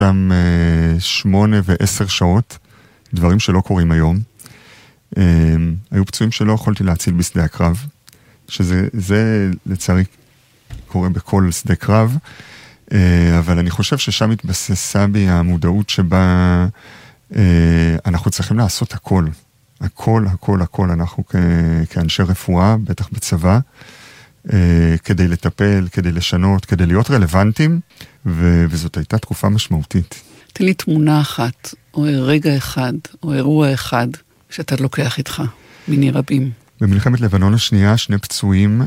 שם 8 ו10 שעות, דברים שלא קורים היום. היו פצועים שלא יכולתי להציל בשדה הקרב, שזה לצערי קורה בכל שדה קרב, אבל אני חושב ששם התבססה בי המודעות שבה אנחנו צריכים לעשות הכל. הכל, אנחנו כאנשי רפואה, בטח בצבא, כדי לטפל, כדי לשנות, כדי להיות רלוונטיים, וזאת הייתה תקופה משמעותית. תן לי תמונה אחת, או רגע אחד, או אירוע אחד, שאתה לוקח איתך, מיני רבים. במלחמת לבנון השנייה, 2 פצועים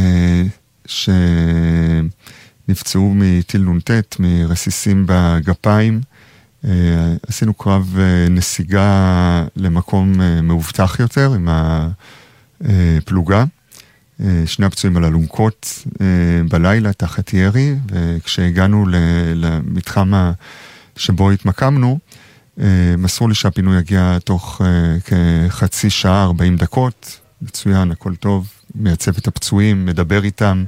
שנפצעו מטיל נ"ט, מרסיסים בגפיים, עשינו קרב נסיגה למקום מאובטח יותר עם הפלוגה. 2 הפצועים על אלונקות בלילה תחת ירי, וכשהגענו למתחם שבו התמקמנו, מסרו לי שהפינוי יגיע תוך כחצי שעה, 40 דקות. מצוין, הכל טוב, מייצב את הפצועים, מדבר איתם,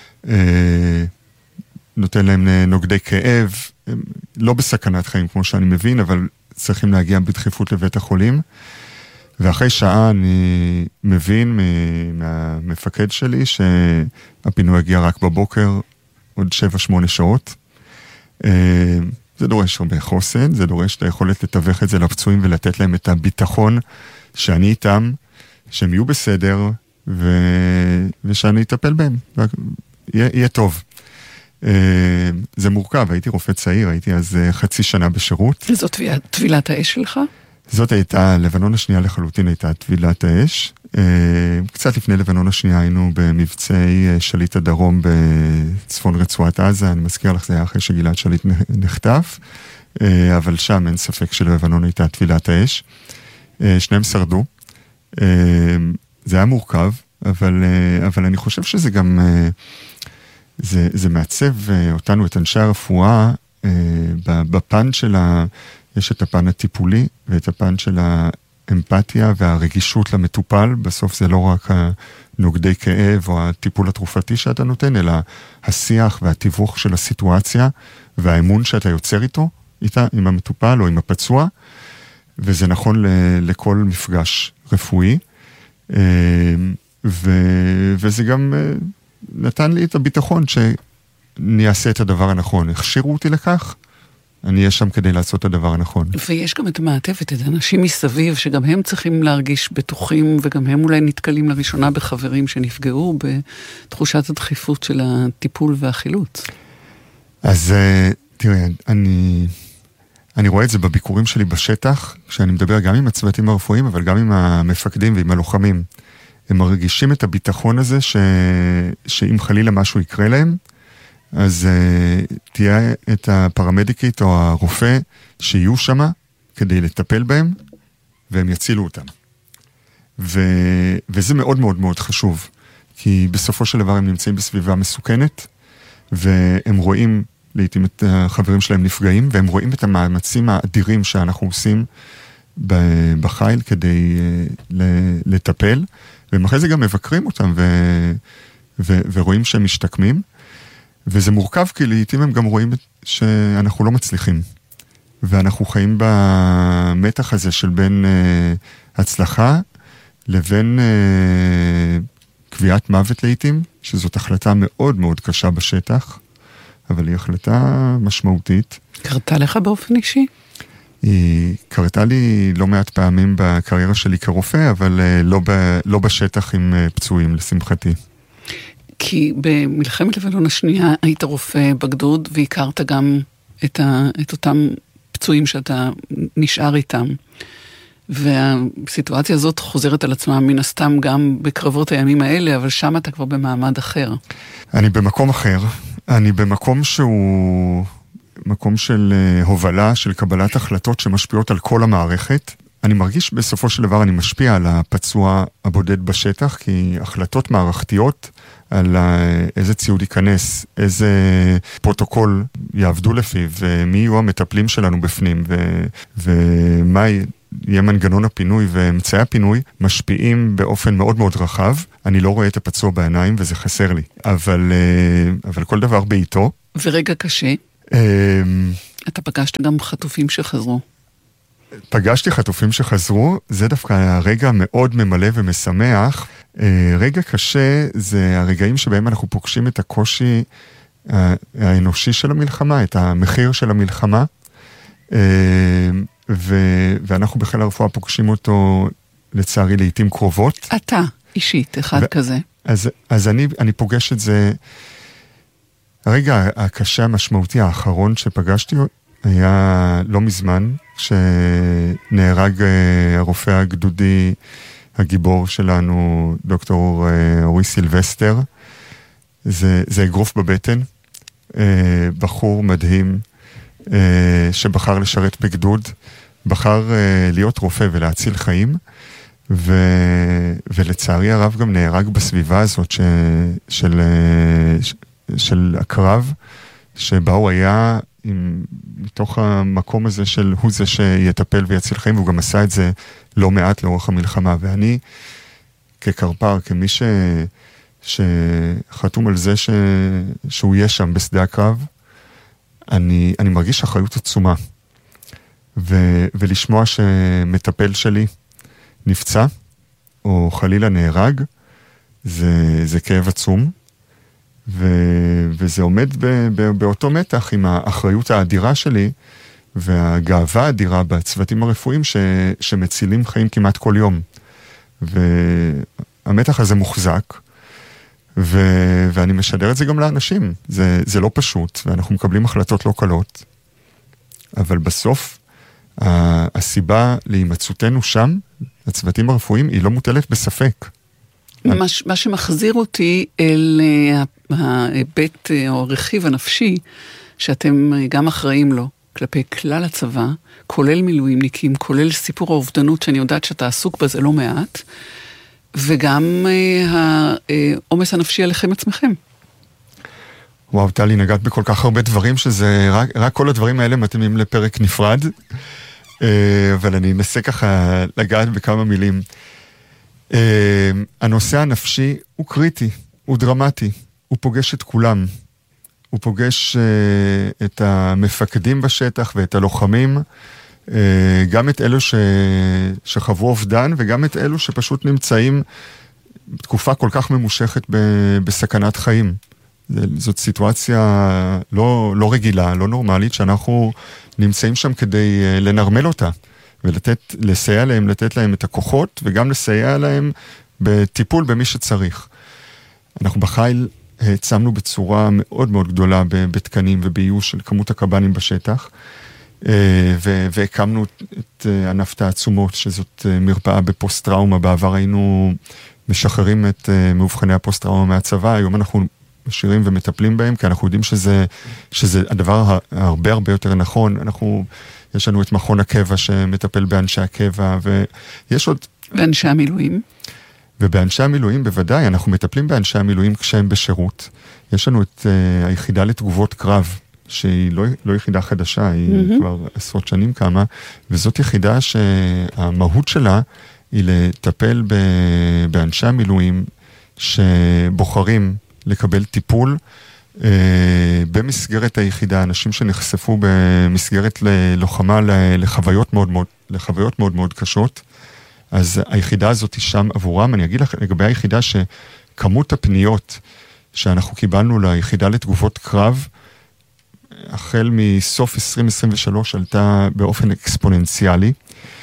נותן להם נוגדי כאב, לא בסכנת חיים כמו שאני מבין, אבל צריכים להגיע בדחיפות לבית החולים. ואחרי שעה אני מבין מהמפקד שלי שהפינוי יגיע רק בבוקר, עוד 7-8 שעות. זה דורש הרבה חוסן, זה דורש את היכולת לתווך את זה לפצועים ולתת להם את הביטחון שאני איתם, שהם יהיו בסדר ושאני אטפל בהם. יהיה טוב. זה מורכב, הייתי רופא צעיר, הייתי אז חצי שנה בשירות. וזאת טבילת האש שלך? זאת הייתה, לבנון השנייה לחלוטין הייתה טבילת האש. קצת לפני לבנון השנייה היינו במבצעי שליט הדרום בצפון רצועת עזה, אני מזכיר לך, זה היה אחרי שגלעד שליט נחטף, אבל שם אין ספק שלבנון הייתה טבילת האש. 2 שרדו. זה היה מורכב, אבל אני חושב שזה גם, זה מעצב אותנו, את אנשי הרפואה, בפן של יש את הפן הטיפולי ואת הפן של האמפתיה והרגישות למטופל. בסוף זה לא רק הנוגדי כאב או הטיפול התרופתי שאתה נותן, אלא השיח והתיווך של הסיטואציה והאמון שאתה יוצר איתה, עם המטופל או עם הפצוע, וזה נכון לכל מפגש רפואי, וזה גם נתן לי את הביטחון שאני אעשה את הדבר הנכון. הכשירו אותי לכך, אני אהיה שם כדי לעשות את הדבר הנכון. ויש גם את המעטפת, את האנשים מסביב, שגם הם צריכים להרגיש בטוחים, וגם הם אולי נתקלים לראשונה בחברים שנפגעו בתחושת הדחיפות של הטיפול והחילוץ. אז תראה, אני רואה את זה בביקורים שלי בשטח, כשאני מדבר גם עם הצוותים הרפואיים, אבל גם עם המפקדים ועם הלוחמים. הם מרגישים את הביטחון הזה, שאם חלילה משהו יקרה להם, אז תהיה את הפרמדיקית או הרופא שיהיו שמה כדי לטפל בהם, והם יצילו אותם. וזה מאוד מאוד מאוד חשוב, כי בסופו של דבר הם נמצאים בסביבה מסוכנת, והם רואים לעתים את החברים שלהם נפגעים, והם רואים את המאמצים האדירים שאנחנו עושים בחיל כדי לטפל, והם אחרי זה גם מבקרים אותם ורואים שהם משתקמים, וזה מורכב כי לעתים הם גם רואים שאנחנו לא מצליחים, ואנחנו חיים במתח הזה של בין הצלחה לבין קביעת מוות לעתים, שזאת החלטה מאוד מאוד קשה בשטח, אבל היא החלטה משמעותית. קרתה לך באופן אישי? היא קרתה לי לא מעט פעמים בקריירה שלי כרופא, אבל לא בשטח עם פצועים, לשמחתי. כי במלחמת לבנון השנייה היית רופא בגדוד, והכרת גם את אותם פצועים שאתה נשאר איתם. והסיטואציה הזאת חוזרת על עצמה מן הסתם גם בקרבות הימים האלה, אבל שם אתה כבר במעמד אחר. אני במקום אחר. אני במקום שהוא מקום של הובלה, של קבלת החלטות שמשפיעות על כל המערכת. אני מרגיש בסופו של דבר אני משפיע על הפצוע הבודד בשטח, כי החלטות מערכתיות על איזה ציוד ייכנס, איזה פרוטוקול יעבדו לפיו, ומי יהיו המטפלים שלנו בפנים, ומה יהיה מנגנון הפינוי ואמצעי הפינוי, משפיעים באופן מאוד מאוד רחב. אני לא רואה את הפצוע בעיניים וזה חסר לי, אבל כל דבר בעיתו. ורגע קשה? אתה פגשת גם חטופים שחזרו. פגשתי חטופים שחזרו, זה דווקא הרגע מאוד ממלא ומשמח. רגע קשה זה הרגעים שבהם אנחנו פוגשים את הקושי האנושי של המלחמה, את המחיר של המלחמה, ואנחנו בחיל הרפואה פוגשים אותו לצערי לעתים קרובות. אתה אישית, אחד כזה. אז אני פוגש את זה, הרגע הקשה המשמעותי האחרון שפגשתי היה לא מזמן, שנהרג הרופא הגדודי הגיבור שלנו, דוקטור אורי סילבסטר. זה אגרוף בבטן, בחור מדהים שבחר לשרת בגדוד, בחר להיות רופא ולהציל חיים, ולצערי הרב גם נהרג בסביבה הזאת של הקרב, שבה הוא היה מתוך המקום הזה של הוא זה שיטפל ויציל חיים, והוא גם עשה את זה לא מעט לאורך המלחמה. ואני כקרפ"ר, כמי שחתום על זה שהוא יהיה שם בשדה הקרב, אני מרגיש אחריות עצומה. ולשמוע שמטפל שלי נפצע, או חלילה נהרג, זה כאב עצום. וזה עומד באותו מתח עם האחריות האדירה שלי, והגאווה האדירה בצוותים הרפואיים שמצילים חיים כמעט כל יום. והמתח הזה מוחזק, ואני משדר את זה גם לאנשים. זה לא פשוט, ואנחנו מקבלים החלטות לא קלות. אבל בסוף, הסיבה להימצאותנו שם, הצוותים הרפואיים, היא לא מוטלת בספק. מה שמחזיר אותי אל ההיבט או הרכיב הנפשי, שאתם גם אחראים לו, כלפי כלל הצבא, כולל מילואימניקים, כולל סיפור האובדנות, שאני יודעת שאתה עסוק בזה לא מעט, וגם העומס הנפשי עליכם עצמכם. וואו, טלי, נגעת בכל כך הרבה דברים, שזה רק כל הדברים האלה מתאימים לפרק נפרד, אבל אני אנסה ככה לגעת בכמה מילים. הנושא הנפשי הוא קריטי, הוא דרמטי, הוא פוגש את כולם. הוא פוגש את המפקדים בשטח ואת הלוחמים, גם את אלו שחוו אובדן, וגם את אלו שפשוט נמצאים בתקופה כל כך ממושכת בסכנת חיים. זאת סיטואציה לא רגילה, לא נורמלית, שאנחנו נמצאים שם כדי לנרמל אותה, ולסייע להם, לתת להם את הכוחות, וגם לסייע להם בטיפול במי שצריך. אנחנו בחיל העצמנו בצורה מאוד מאוד גדולה בתקנים ובאיוש של כמות הקב"נים בשטח, והקמנו את ענף העצומות, שזאת מרפאה בפוסט-טראומה. בעבר היינו משחררים את מאובחני הפוסט-טראומה מהצבא, היום אנחנו משאירים ומטפלים בהם, כי אנחנו יודעים שזה הדבר הרבה הרבה יותר נכון. יש לנו את מכון הקבע שמטפל באנשי הקבע, ויש עוד... ואנשי המילואים? ובאנשי המילואים בוודאי, אנחנו מטפלים באנשי המילואים כשהם בשירות. יש לנו את היחידה לתגובות קרב, שהיא לא יחידה חדשה, היא כבר עשרות שנים כמה, וזאת יחידה שהמהות שלה היא לטפל באנשי המילואים שבוחרים לקבל טיפול במסגרת היחידה, אנשים שנחשפו במסגרת ללוחמה לחוויות מאוד מאוד קשות. אז היחידה הזאת היא שם עבורם. אני אגיד לך לגבי היחידה שכמות הפניות שאנחנו קיבלנו ליחידה לתגובות קרב, החל מסוף 2023 עלתה באופן אקספוננציאלי.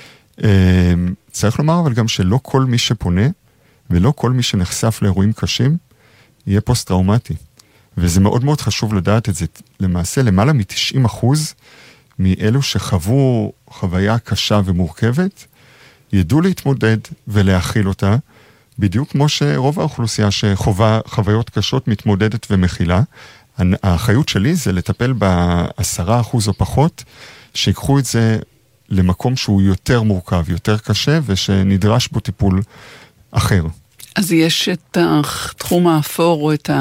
צריך לומר אבל גם שלא כל מי שפונה, ולא כל מי שנחשף לאירועים קשים, יהיה פוסט-טראומטי. וזה מאוד מאוד חשוב לדעת את זה. למעשה, למעלה מ-90% מאלו שחוו חוויה קשה ומורכבת, ידעו להתמודד ולהכיל אותה, בדיוק כמו שרוב האוכלוסייה שחווה חוויות קשות מתמודדת ומכילה. האחריות שלי זה לטפל ב10% או פחות, שיקחו את זה למקום שהוא יותר מורכב, יותר קשה, ושנדרש בו טיפול אחר. אז יש את התחום האפור, או את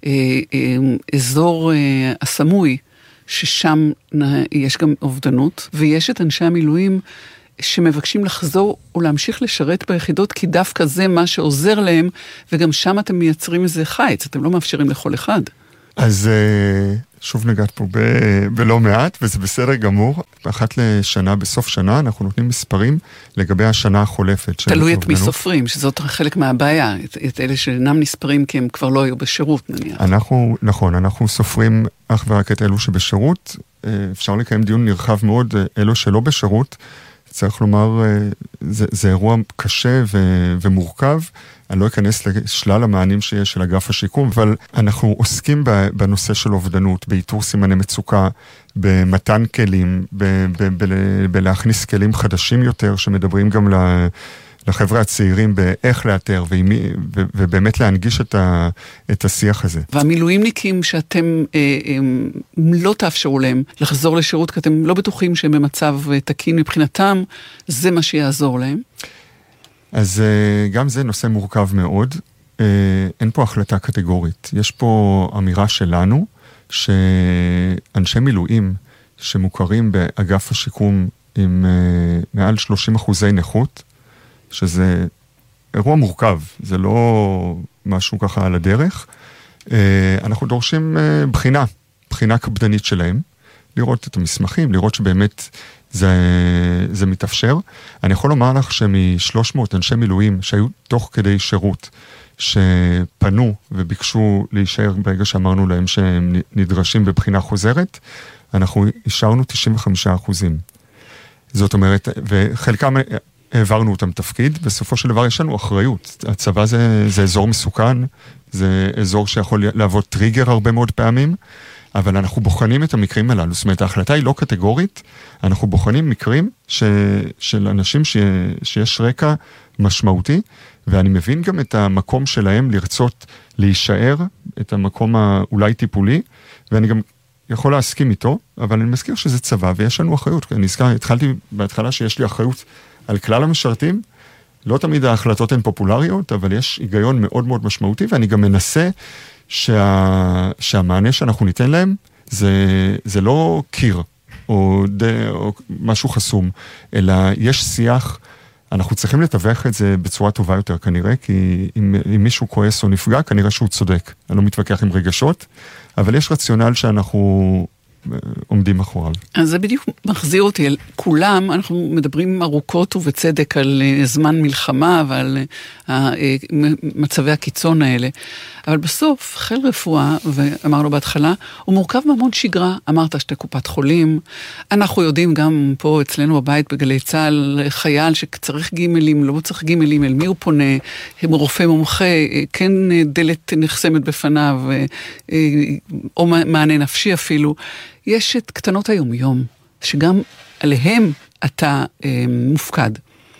האזור הסמוי, ששם יש גם אובדנות, ויש את אנשי המילואים שמבקשים לחזור או להמשיך לשרת ביחידות, כי דווקא זה מה שעוזר להם, וגם שם אתם מייצרים איזה חיץ, אתם לא מאפשרים לכל אחד. אז שוב נגעת פה בלא מעט, וזה בסדר גמור. אחת לשנה, בסוף שנה, אנחנו נותנים מספרים לגבי השנה החולפת. תלוי את מי סופרים, שזאת חלק מהבעיה, את אלה שאינם נספרים כי הם כבר לא היו בשירות, נניח. נכון, אנחנו סופרים אך ורק את אלו שבשירות, אפשר לקיים דיון נרחב מאוד, אלו שלא בשירות, צריך לומר, זה אירוע קשה ומורכב, אני לא אכנס לשלל המענים שיש של אגף השיקום, אבל אנחנו עוסקים בנושא של אובדנות, באיתור סימני מצוקה, במתן כלים, בלהכניס כלים חדשים יותר, שמדברים גם לחבר'ה הצעירים באיך לאתר, ובאמת להנגיש את השיח הזה. והמילואימניקים שאתם לא תאפשרו להם לחזור לשירות, כי אתם לא בטוחים שהם במצב תקין מבחינתם, זה מה שיעזור להם? אז גם זה נושא מורכב מאוד, אין פה החלטה קטגורית, יש פה אמירה שלנו, שאנשי מילואים שמוכרים באגף השיקום עם מעל 30% נכות, שזה אירוע מורכב, זה לא משהו ככה על הדרך, אנחנו דורשים בחינה קפדנית שלהם, לראות את המסמכים, לראות שבאמת זה מתאפשר. אני יכול לומר לך שמ-300 אנשי מילואים שהיו תוך כדי שירות, שפנו וביקשו להישאר ברגע שאמרנו להם שהם נדרשים בבחינה חוזרת, אנחנו אישרנו 95%. זאת אומרת, וחלקם העברנו אותם תפקיד, בסופו של דבר יש לנו אחריות. הצבא זה אזור מסוכן, זה אזור שיכול לעבוד טריגר הרבה מאוד פעמים, אבל אנחנו בוחנים את המקרים הללו. זאת אומרת, ההחלטה היא לא קטגורית, אנחנו בוחנים מקרים של אנשים שיש רקע משמעותי, ואני מבין גם את המקום שלהם לרצות להישאר, את המקום האולי טיפולי, ואני גם יכול להסכים איתו, אבל אני מזכיר שזה צבא, ויש לנו אחריות. אני התחלתי בהתחלה שיש לי אחריות על כלל המשרתים, לא תמיד ההחלטות הן פופולריות, אבל יש היגיון מאוד מאוד משמעותי, ואני גם מנסה שהמענה שאנחנו ניתן להם, זה לא קיר, או משהו חסום, אלא יש שיח, אנחנו צריכים לתווך את זה בצורה טובה יותר כנראה, כי אם מישהו כועס או נפגע, כנראה שהוא צודק. אני לא מתווכח עם רגשות, אבל יש רציונל שאנחנו עומדים אחוריו. אז זה בדיוק מחזיר אותי אל כולם, אנחנו מדברים ארוכות ובצדק על זמן מלחמה ועל מצבי הקיצון האלה, אבל בסוף חיל רפואה, ואמרנו בהתחלה, הוא מורכב מהמון שגרה, אמרת שאתה קופת חולים, אנחנו יודעים גם פה אצלנו בבית בגלי צהל, חייל שצריך גימלים, לא צריך גימלים, אל מי הוא פונה, רופא מומחה, כן דלת נחסמת בפניו, או מענה נפשי אפילו, יש את קטנות היום-יום, שגם עליהם אתה מופקד.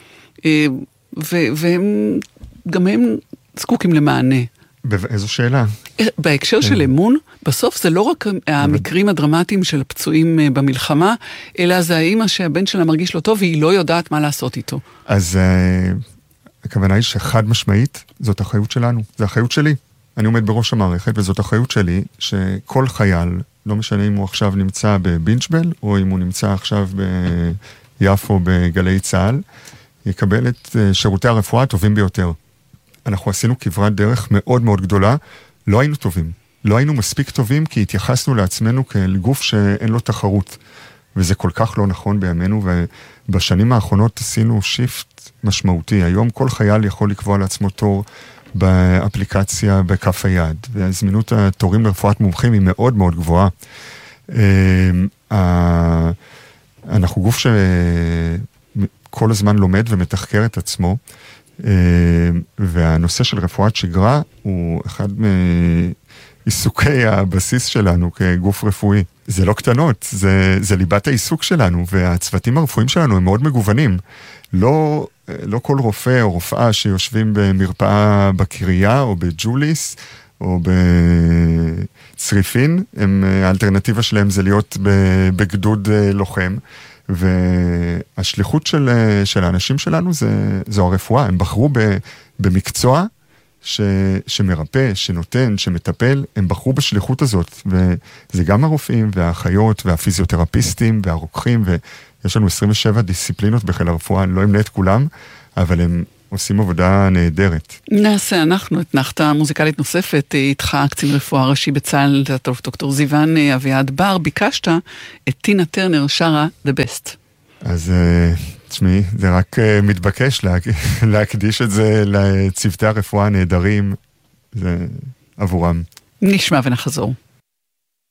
וגם הם זקוקים למענה. באיזו שאלה? בהקשר של אמון, בסוף זה לא רק המקרים הדרמטיים של הפצועים במלחמה, אלא זה האמא שהבן שלה מרגיש לא טוב, והיא לא יודעת מה לעשות איתו. אז הכוונה היא שחד משמעית, זאת אחריות שלנו, זה אחריות שלי. אני עומד בראש המערכת, וזאת אחריות שלי, שכל חייל, לא משנה אם הוא עכשיו נמצא בבינג'בל, או אם הוא נמצא עכשיו ביפו בגלי צהל, יקבל את שירותי הרפואה הטובים ביותר. אנחנו עשינו כברת דרך מאוד מאוד גדולה, לא היינו טובים. לא היינו מספיק טובים, כי התייחסנו לעצמנו כאל גוף שאין לו תחרות. וזה כל כך לא נכון בימינו, ובשנים האחרונות עשינו שיפט משמעותי. היום כל חייל יכול לקבוע לעצמו תור, באפליקציה בכף היד, והזמינות התורים לרפואת מומחים היא מאוד מאוד גבוהה. אנחנו גוף שכל הזמן לומד ומתחקר את עצמו, והנושא של רפואת שגרה הוא אחד מעיסוקי הבסיס שלנו כגוף רפואי. זה לא קטנות, זה ליבת העיסוק שלנו, והצוותים הרפואיים שלנו הם מאוד מגוונים. לא כל רופא או רופאה שיושבים במרפאה בקריה או בג'וליס או בצריפין, האלטרנטיבה שלהם זה להיות בגדוד לוחם, והשליחות של האנשים שלנו זו הרפואה. הם בחרו במקצוע שמרפא, שנותן, שמטפל, הם בחרו בשליחות הזאת, וזה גם הרופאים והאחיות והפיזיותרפיסטים והרוקחים, ויש לנו 27 דיסציפלינות בחיל הרפואה, אני לא אמנה את כולם, אבל הם עושים עבודה נהדרת. נעשה אנחנו אתנחתה מוזיקלית נוספת, איתך קצין רפואה ראשי בצה"ל, דוקטור זיוון אביעד בר, ביקשת את טינה טרנר שרה The Best. אז תשמעי, זה רק מתבקש להקדיש את זה לצוותי הרפואה הנהדרים, זה עבורם. נשמע ונחזור.